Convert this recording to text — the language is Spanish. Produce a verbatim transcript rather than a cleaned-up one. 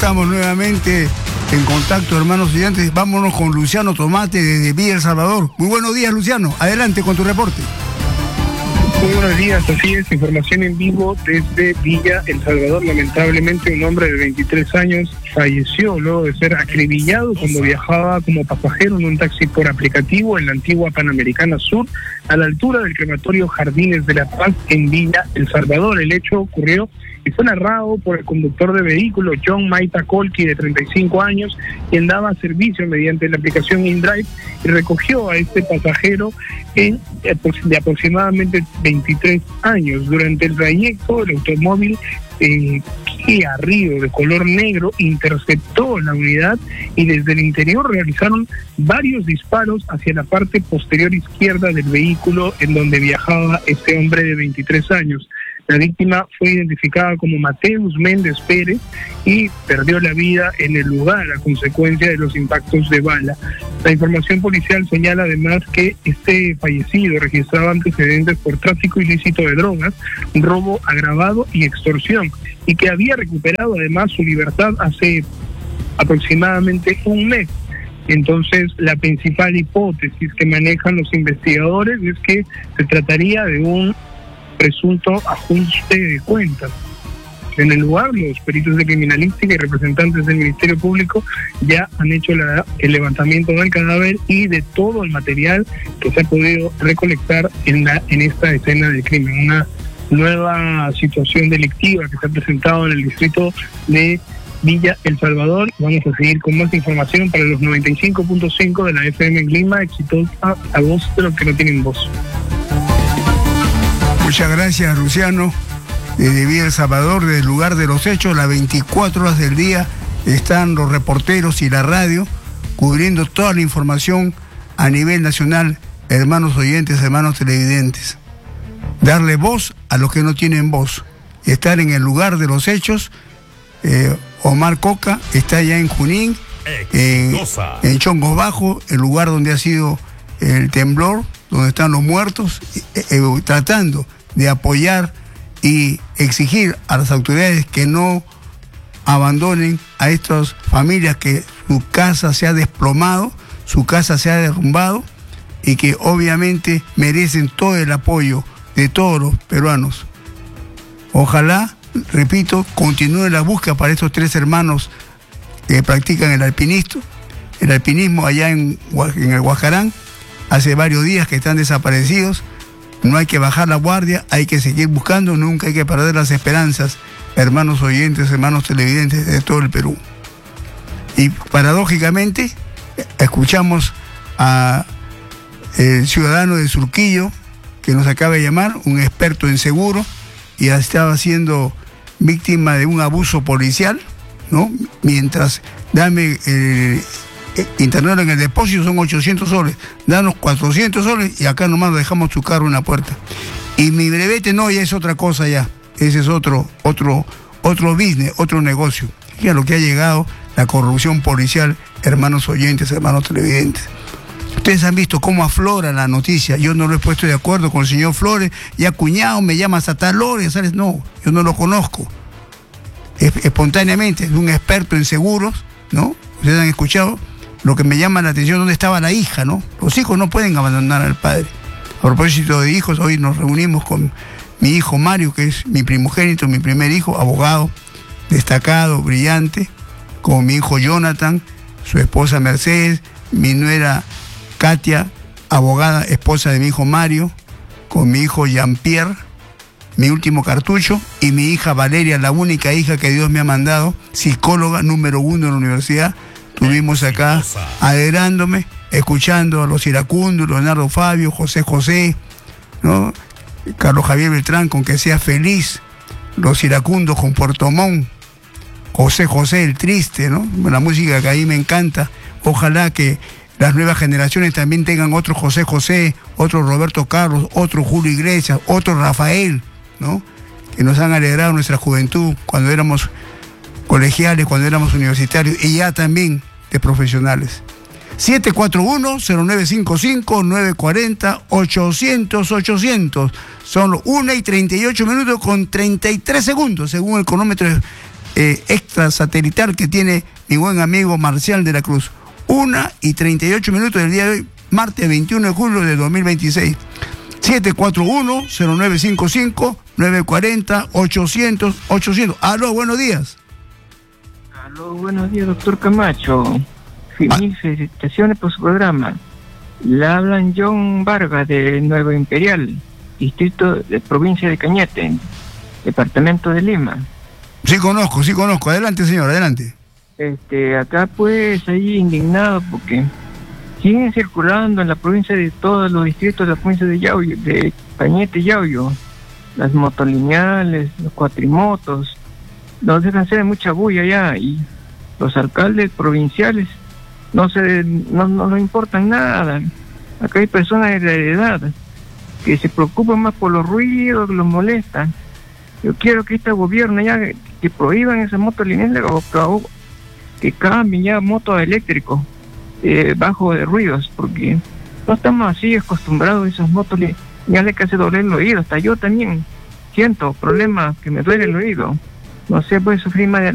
estamos nuevamente en contacto, hermanos estudiantes. Vámonos con Luciano Tomate desde Villa El Salvador. Muy buenos días, Luciano. Adelante con tu reporte. Muy buenos días, así es, información en vivo desde Villa El Salvador. Lamentablemente un hombre de veintitrés años falleció luego de ser acribillado cuando viajaba como pasajero en un taxi por aplicativo en la antigua Panamericana Sur, a la altura del crematorio Jardines de la Paz en Villa El Salvador. El hecho ocurrió y fue narrado por el conductor de vehículo John Maita Colqui, de treinta y cinco años, quien daba servicio mediante la aplicación InDrive y recogió a este pasajero en, de aproximadamente veintitrés años. Durante el trayecto, el automóvil eh, Kia Rio de color negro interceptó la unidad y desde el interior realizaron varios disparos hacia la parte posterior izquierda del vehículo en donde viajaba este hombre de veintitrés años. La víctima fue identificada como Mateus Méndez Pérez y perdió la vida en el lugar a consecuencia de los impactos de bala. La información policial señala además que este fallecido registraba antecedentes por tráfico ilícito de drogas, robo agravado y extorsión, y que había recuperado además su libertad hace aproximadamente un mes. Entonces, la principal hipótesis que manejan los investigadores es que se trataría de un presunto ajuste de cuentas. En el lugar, los peritos de criminalística y representantes del Ministerio Público ya han hecho la, el levantamiento del cadáver y de todo el material que se ha podido recolectar en, la, en esta escena del crimen. Una nueva situación delictiva que se ha presentado en el distrito de Villa El Salvador. Vamos a seguir con más información para los noventa y cinco punto cinco de la F M en Lima, exitosa a voz de los que no tienen voz. Muchas gracias, Luciano. Desde Villa El Salvador, desde el lugar de los hechos, las veinticuatro horas del día están los reporteros y la radio cubriendo toda la información a nivel nacional, hermanos oyentes, hermanos televidentes. Darle voz a los que no tienen voz. Estar en el lugar de los hechos. Eh, Omar Coca está allá en Junín, en, en Chongos Bajo, el lugar donde ha sido el temblor, donde están los muertos, eh, eh, tratando de apoyar y exigir a las autoridades que no abandonen a estas familias que su casa se ha desplomado, su casa se ha derrumbado y que obviamente merecen todo el apoyo de todos los peruanos. Ojalá, repito, continúe la búsqueda para estos tres hermanos que practican el alpinismo, el alpinismo allá en, en el Guajarán. Hace varios días que están desaparecidos. No hay que bajar la guardia, hay que seguir buscando, nunca hay que perder las esperanzas, hermanos oyentes, hermanos televidentes de todo el Perú. Y paradójicamente, escuchamos a el ciudadano de Surquillo, que nos acaba de llamar, un experto en seguro, y estaba siendo víctima de un abuso policial, ¿no? Mientras dame el... internarlo en el depósito son ochocientos soles, danos cuatrocientos soles y acá nomás dejamos tu carro en la puerta. Y mi brevete no, ya es otra cosa ya, ese es otro, otro, otro business, otro negocio. Fíjense lo que ha llegado la corrupción policial, hermanos oyentes, hermanos televidentes. Ustedes han visto cómo aflora la noticia. Yo no lo he puesto de acuerdo con el señor Flores, ya cuñado, me llamas a tal hora, ¿sabes? No, yo no lo conozco. Es, espontáneamente, es un experto en seguros, ¿no? Ustedes han escuchado. Lo que me llama la atención, ¿dónde estaba la hija, no? Los hijos no pueden abandonar al padre. A propósito de hijos, hoy nos reunimos con mi hijo Mario, que es mi primogénito, mi primer hijo, abogado, destacado, brillante, con mi hijo Jonathan, su esposa Mercedes, mi nuera Katia, abogada, esposa de mi hijo Mario, con mi hijo Jean-Pierre, mi último cartucho, y mi hija Valeria, la única hija que Dios me ha mandado, psicóloga número uno en la universidad. Estuvimos acá aderándome, escuchando a los iracundos, Leonardo Fabio, José José, ¿no? Carlos Javier Beltrán, con que sea feliz, los iracundos con Puerto Montt, José José el triste, ¿no? La música que ahí me encanta. Ojalá que las nuevas generaciones también tengan otro José José, otro Roberto Carlos, otro Julio Iglesias, otro Rafael, ¿no? Que nos han alegrado nuestra juventud cuando éramos colegiales, cuando éramos universitarios y ya también de profesionales. siete cuatro uno, cero nueve cinco cinco, nueve cuatro cero, ochocientos, ochocientos. Son los una y treinta y ocho minutos con treinta y tres segundos, según el cronómetro eh, extra. extrasatelital que tiene mi buen amigo Marcial de la Cruz. Una y treinta y ocho minutos del día de hoy, martes veintiuno de julio de dos mil veintiséis. siete cuatro uno, cero nueve cinco cinco, nueve cuatro cero, ochocientos, ochocientos. Aló, buenos días. Aló, buenos días, doctor Camacho. Ah. Mil felicitaciones por su programa. Le hablan John Vargas de Nuevo Imperial, distrito de provincia de Cañete, departamento de Lima. Sí conozco, sí conozco. Adelante, señor, adelante. Este, acá pues ahí indignado porque siguen circulando en la provincia de todos los distritos de la provincia de Yauyos, de Cañete y Yauyos, las motolineales, los cuatrimotos, no dejan hacer mucha bulla ya, y los alcaldes provinciales no se no, no les importan nada. Acá hay personas de la edad que se preocupan más por los ruidos, que los molestan. Yo quiero que este gobierno ya que prohíban esas motolineales o, o que cambien ya motos eléctricos eh, bajo de ruidos, porque no estamos así acostumbrados a esas motolineales que hace doler el oído. Hasta yo también siento problemas que me duele el oído. No sé, puede sufrir más de